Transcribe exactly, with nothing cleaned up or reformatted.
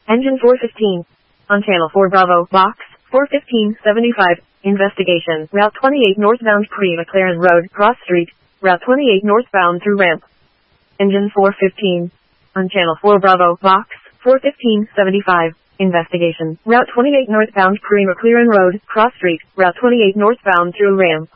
Engine four fifteen. On Channel four Bravo, Box, four fifteen seventy-five, investigation, Route twenty-eight northbound pre-McLaren Road, Cross Street, Route twenty-eight northbound through ramp. Engine four fifteen. On Channel four Bravo, Box, four fifteen seventy-five, investigation, Route twenty-eight northbound pre-McLaren Road, Cross Street, Route twenty-eight northbound through ramp.